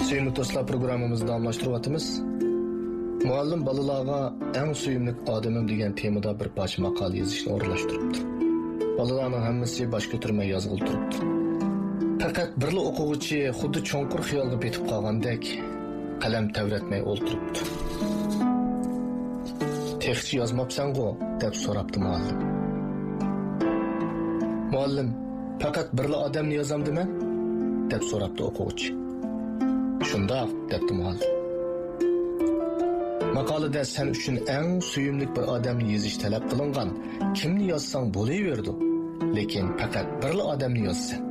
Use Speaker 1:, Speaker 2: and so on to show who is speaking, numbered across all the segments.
Speaker 1: Sevimli dostlar, programımızı davamlaştırıyatımız. Muallim balalarga eng suyumlik adamım degan temada bir parcha maqola yozishni o'rinlashtiribdi. Balalarning hammasi bosh ko'tarmay yozg'il turibdi. Faqat birli o'quvchi xuddi cho'nqur xiyolga betib qolgandek qalam tavratmay o'ltiribdi. "Texchi yozmabsan-ku?" deb so'rabdi muallim. Muallim, "Faqat birli odamni yozamdimi?" deb so'rabdi o'quvchi. "Shundoq", debdi muallim. Maqolada sen uchun eng suyumlik bir odamni yozish talab qilingan. Kimni yozsang bo'laverdi, lekin faqat birli odamni yozsan.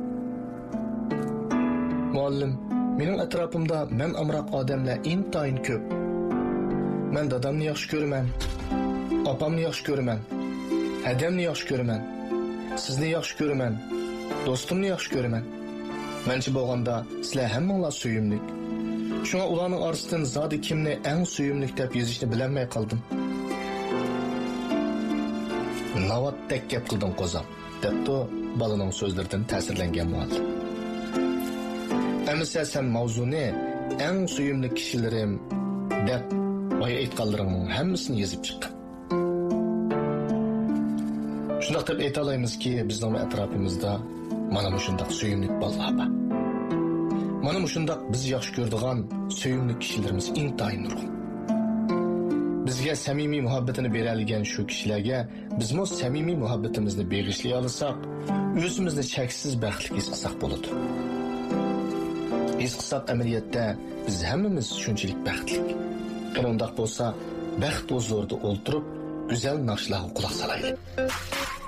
Speaker 1: Muallim, mening atrofimda men amroq odamlar intayin ko'p. Men dadamni yaxshi ko'raman, opamni yaxshi ko'raman, adamni yaxshi ko'raman, sizni yaxshi ko'raman, do'stimni yaxshi ko'raman. Menchi bo'lganda sizlar hammanglar suyumlik. Shunga ularning orasidan zodi kimni eng suyumlik deb yozishni bilolmay qoldim. "Navatdek gap qilding qo'zam", debdi balaning so'zlaridan ta'sirlangan muallim. Amisa sen mavzuni eng suyumli kishilarim deb boya aytganlaringning hammasini yozib chiqqan. Shundoq deb aytaolamizki, bizning atrofimizda mana shundoq suyumlik bolalar bor. Mana shundoq biz yaxshi ko'radigan suyumli kishilarimiz intayin nurg'un. Bizga samimiy muhabbatini beradigan shu kishilarga bizmo samimiy muhabbatimizni beg'ishlay olsak, o'zimizni cheksiz baxtli his qilsak bo'ladi. His qilsak amaliyotda biz hammamiz shunchalik baxtli. Qanday bo'lsa, baxt huzurida o'ltirib, go'zal naqshlarga quloq solaylik.